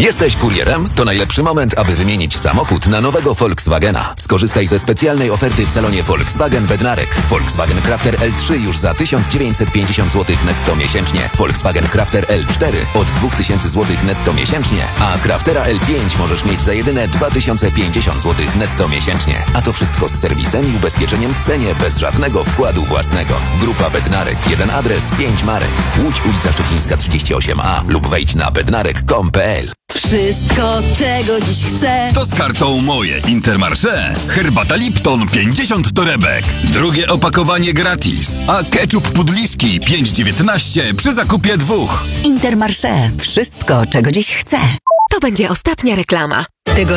Jesteś kurierem? To najlepszy moment, aby wymienić samochód na nowego Volkswagena. Skorzystaj ze specjalnej oferty w salonie Volkswagen Bednarek. Volkswagen Crafter L3 już za 1950 zł netto miesięcznie. Volkswagen Crafter L4 od 2000 zł netto miesięcznie. A Craftera L5 możesz mieć za jedyne 2050 zł netto miesięcznie. A to wszystko z serwisem i ubezpieczeniem w cenie bez żadnego wkładu własnego. Grupa Bednarek. Jeden adres, 5 marek. Łódź, ulica Szczecińska 38A lub wejdź na bednarek.com.pl. Wszystko, czego dziś chcę. To z kartą Moje Intermarché. Herbata Lipton 50 torebek. Drugie opakowanie gratis. A ketchup Pudliski 5,19 przy zakupie 2. Intermarché. Wszystko, czego dziś chcę. To będzie ostatnia reklama. Tego